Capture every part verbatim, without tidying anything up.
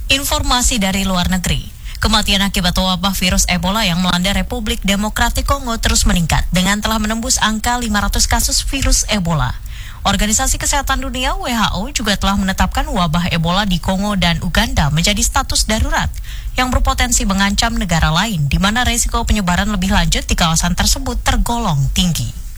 Informasi dari luar negeri. Kematian akibat wabah virus Ebola yang melanda Republik Demokratik Kongo terus meningkat dengan telah menembus angka lima ratus kasus virus Ebola. Organisasi Kesehatan Dunia W H O juga telah menetapkan wabah Ebola di Kongo dan Uganda menjadi status darurat yang berpotensi mengancam negara lain di mana resiko penyebaran lebih lanjut di kawasan tersebut tergolong tinggi.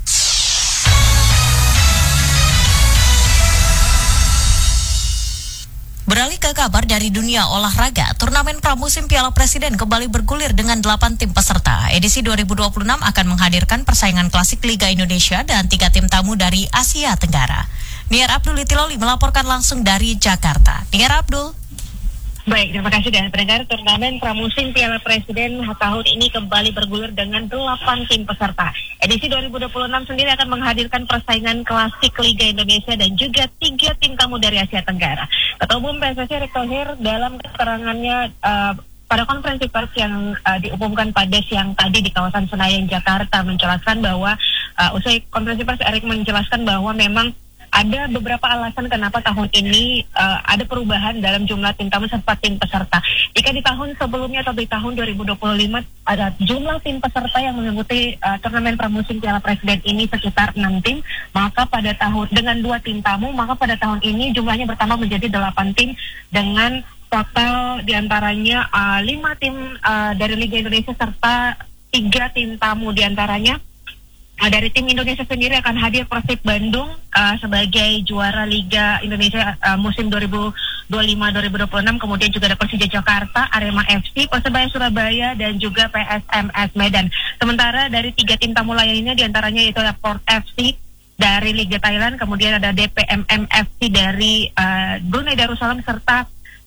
Beralih ke kabar dari dunia olahraga, turnamen pramusim Piala Presiden kembali bergulir dengan delapan tim peserta. Edisi dua ribu dua puluh enam akan menghadirkan persaingan klasik Liga Indonesia dan tiga tim tamu dari Asia Tenggara. Niar Abdul Itiloli melaporkan langsung dari Jakarta. Niar Abdul. Baik, terima kasih dan pendengar. Turnamen pramusim Piala Presiden tahun ini kembali bergulir dengan delapan tim peserta. Edisi dua ribu dua puluh enam sendiri akan menghadirkan persaingan klasik Liga Indonesia dan juga tiga tim tamu dari Asia Tenggara. Ketua Umum P S S I Erick Thohir dalam keterangannya uh, pada konferensi pers yang uh, diumumkan pada siang tadi di kawasan Senayan, Jakarta, menjelaskan bahwa uh, usai konferensi pers Erick menjelaskan bahwa memang ada beberapa alasan kenapa tahun ini uh, ada perubahan dalam jumlah tim tamu serta tim peserta. Jika di tahun sebelumnya atau di tahun dua ribu dua puluh lima ada jumlah tim peserta yang mengikuti uh, turnamen pramusim Piala Presiden ini sekitar enam tim, maka pada tahun dengan dua tim tamu, maka pada tahun ini jumlahnya bertambah menjadi delapan tim dengan total diantaranya uh, lima tim uh, dari Liga Indonesia serta tiga tim tamu diantaranya. Nah, dari tim Indonesia sendiri akan hadir Persib Bandung uh, sebagai juara Liga Indonesia uh, musim dua ribu dua puluh lima dua ribu dua puluh enam. Kemudian juga ada Persija Jakarta, Arema F C, Persebaya Surabaya, dan juga P S M S Medan. Sementara dari tiga tim tamu lainnya diantaranya yaitu ada Port F C dari Liga Thailand, kemudian ada D P M M F C dari uh, Brunei Darussalam, serta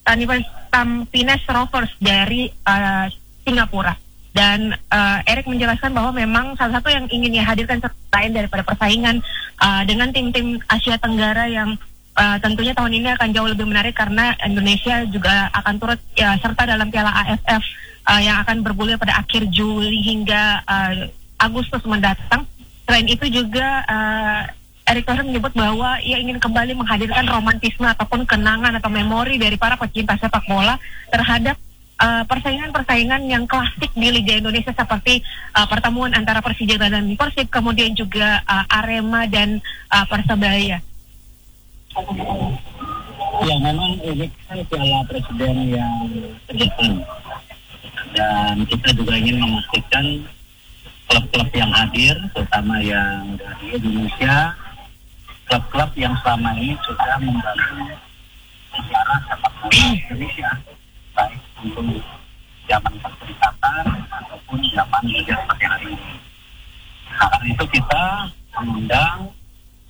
Tampines Rovers dari uh, Singapura. Dan uh, Erick menjelaskan bahwa memang salah satu yang ingin dia hadirkan selain daripada persaingan uh, dengan tim-tim Asia Tenggara yang uh, tentunya tahun ini akan jauh lebih menarik karena Indonesia juga akan turut ya, serta dalam Piala A F F uh, yang akan bergulir pada akhir Juli hingga uh, Agustus mendatang. Selain itu juga uh, Erick Thohir menyebut bahwa ia ingin kembali menghadirkan romantisme ataupun kenangan atau memori dari para pecinta sepak bola terhadap Uh, persaingan-persaingan yang klasik di Liga Indonesia seperti uh, pertemuan antara Persija dan Persib, kemudian juga uh, Arema dan uh, Persebaya. Ya, memang ini kan Piala Presiden yang terdepan dan kita juga ingin memastikan klub-klub yang hadir, terutama yang dari Indonesia, klub-klub yang selama ini sudah membantu sejarah sepak bola Indonesia, baik untuk zaman perserikatan ataupun zaman juga seperti hari ini. Karena itu kita mengundang